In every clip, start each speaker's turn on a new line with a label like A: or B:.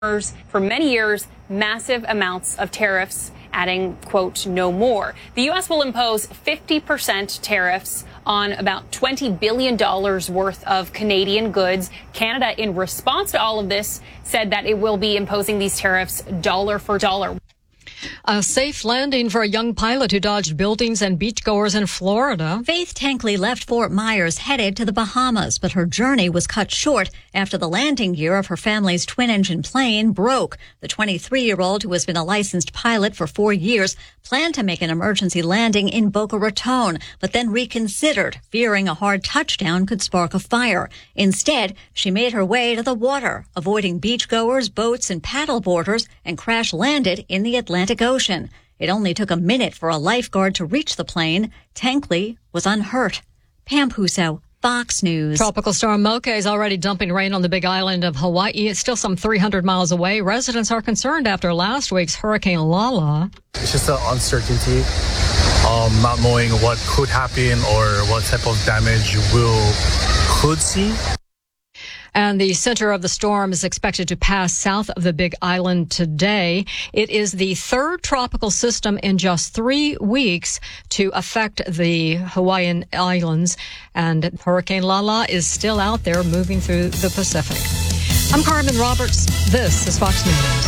A: for many years massive amounts of tariffs, adding, quote, no more. The U.S. will impose 50% tariffs on about $20 billion worth of Canadian goods. Canada, in response to all of this, said that it will be imposing these tariffs dollar for dollar.
B: A safe landing for a young pilot who dodged buildings and beachgoers in Florida.
C: Faith Tankley left Fort Myers headed to the Bahamas, but her journey was cut short after the landing gear of her family's twin-engine plane broke. The 23-year-old, who has been a licensed pilot for 4 years, planned to make an emergency landing in Boca Raton, but then reconsidered, fearing a hard touchdown could spark a fire. Instead, she made her way to the water, avoiding beachgoers, boats, and paddleboarders, and crash-landed in the Atlantic Ocean. It only took a minute for a lifeguard to reach the plane. Tankley was unhurt. Pam Puso, Fox News.
B: Tropical storm Mocha is already dumping rain on the Big Island of Hawaii. It's still some 300 miles away. Residents are concerned after last week's Hurricane Lala.
D: It's just an uncertainty, not knowing what could happen or what type of damage could see.
B: And the center of the storm is expected to pass south of the Big Island today. It is the third tropical system in just 3 weeks to affect the Hawaiian Islands. And Hurricane Lala is still out there moving through the Pacific. I'm Carmen Roberts. This is Fox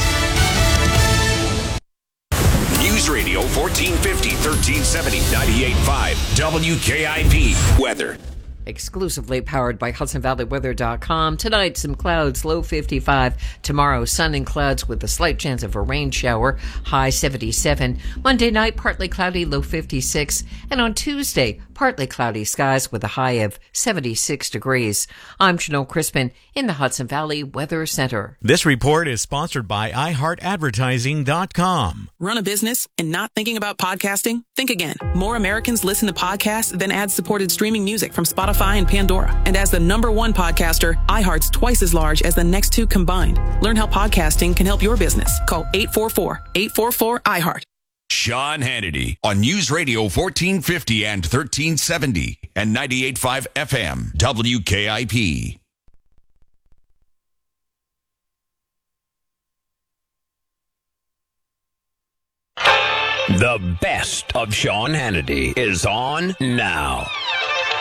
B: News.
E: News Radio 1450, 1370, 98.5, WKIP. Weather.
F: Exclusively powered by HudsonValleyWeather.com. Tonight, some clouds, low 55. Tomorrow, sun and clouds with a slight chance of a rain shower, high 77. Monday night, partly cloudy, low 56. And on Tuesday, partly cloudy skies with a high of 76 degrees. I'm Janelle Crispin in the Hudson Valley Weather Center.
G: This report is sponsored by iHeartAdvertising.com.
H: Run a business and not thinking about podcasting? Think again. More Americans listen to podcasts than ad-supported streaming music from Spotify and Pandora. And as the #1 podcaster, iHeart's twice as large as the next two combined. Learn how podcasting can help your business. Call 844-844-iHeart.
E: Sean Hannity on News Radio 1450 and 1370 and 98.5 FM, WKIP.
I: The best of Sean Hannity is on now.